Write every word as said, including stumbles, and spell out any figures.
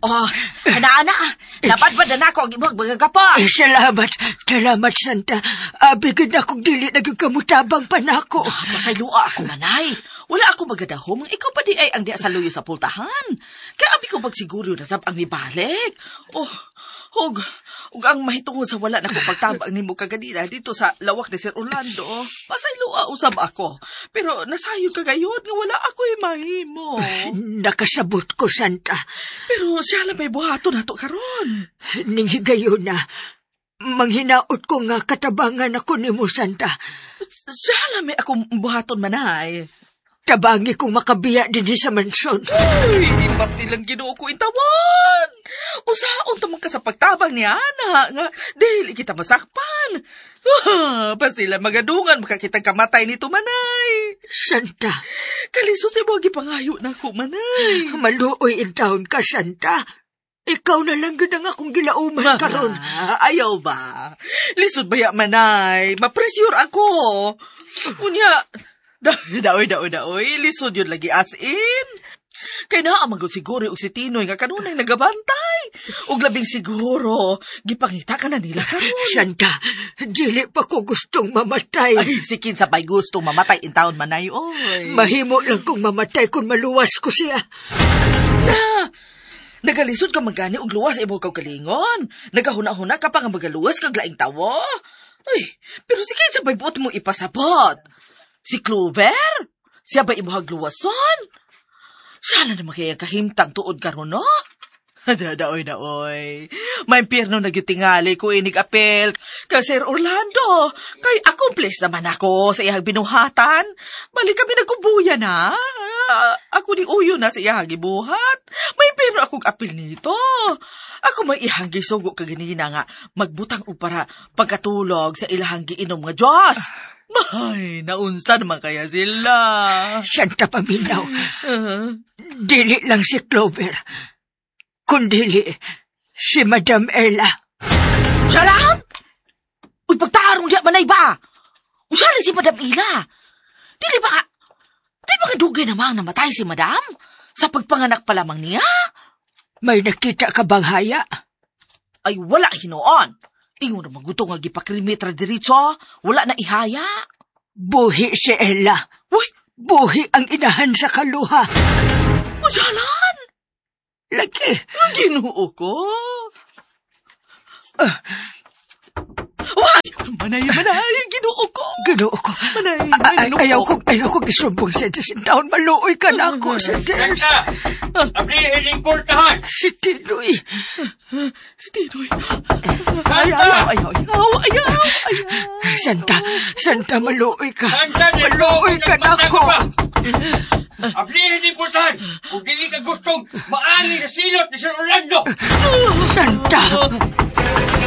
Oh, ana-ana, napadpad na ako ang imong bagagapa. Eh, salamat, salamat, Santa. Abigid na akong dili nagkamutabang pa na ako. Ah, pasayloa ako, manay. Wala ako magadahom, ikaw pa di ay ang di asaluyo sa pultahan. Kaya abi ko magsiguro na sab ang ibalik. Oh, hug, hug ang mahitungod sa wala na ko pagtabang ni mo kaganina dito sa lawak ni Sir Orlando. Pasayloa usab ako. Pero nasayon ka gayon nga wala ako mahimo. Nakasabot ko, Santa. Pero siya lang may buhato na to karon. Ning higayon na, manghinaot ko nga katabangan ako ni mo, Santa. Siya lang may akong buhaton manay. Tabangi kong makabiya din sa mansyon. Ay, di pa silang Ginoo ko intawan. Usaon tamang ka sa pagtabang ni Ana, nga dili kita masakpan. Ah, pa sila magadungan makakitang kamatay nito, manay. Santa. Kalisod sa mga gipangayo na ko, manay. Maluoy in town ka, Santa. Ikaw na lang gud ang akong gilauman karon. Ayaw ba? Lisod baya, manay. Mapresyur ako. Unya, daoy, daoy, daoy. Lisod yun lagi as in. Kaya na amagod siguro og si Tinoy nga kanunay nagabantay. Og labing siguro, gipangita ka na nila karon. Santa, dili pa ko gustong mamatay. Ay, sikin sa bay gustong mamatay in taon, manay, oy. Mahimo lang kong mamatay kung maluwas ko siya. Na, nagalisod ka magani og luwas imo kag kalingon. Nagahuna-huna ka pa nga magaluwas kag laing tawo. Ay, pero sige sa bay buot mo ipasabot. Si Clover? Siya ba imuhag luwason? Sana naman kaya kahimtang tuod karon, no? Daoy, daoy. May impyerno nagitingali ko inig apel kay Sir Orlando. Kay accomplice naman ako sa iyang binuhatan. Balik kami nagkubuya na. Uh, ako ni uyo na sa iyang gibuhat. May impyerno akong apel nito. Ako may ihang gisugo kaganina nga magbutang o para pagkatulog sa ilahang giinom nga Diyos. Ay, naunsa naman kaya sila. Santa paminaw. Uh-huh. Dili lang si Clover. Kundili si Madam Ella. Siya lang? Uy, pagtarong diya manay ba? Usa lang si Madam Ella. Dili ba ka, dili ba kadugay namang namatay si Madam? Sa pagpanganak pa lamang niya? May nakita ka bang haya? Ay, wala hinoon. Ingon naman gusto nga gipakrimetra diritso. Wala na ihaya. Buhi si Ella. Uy, buhi ang inahan sa kaluha. Usalan? Lagi. Ginoo ko. Uh, Why? Manay, manay, ginoo ko. Ginoo ko. Manay, Ay, ayaw ko, ayaw ko isumbong sa Diyos. Taon maluoy ka na ako sa Diyos. Santa! Abrihin yung portahan! Si Tinoy. Si Tinoy. Santa! Ayaw, ayaw, ayaw, ayaw, ayaw. Santa, Santa, maluoy ka. Santa, Maluoy ka na ako. Abrihin yung portahan! Kung dili ka gustong maali sa silot ni Sir Orlando! Santa!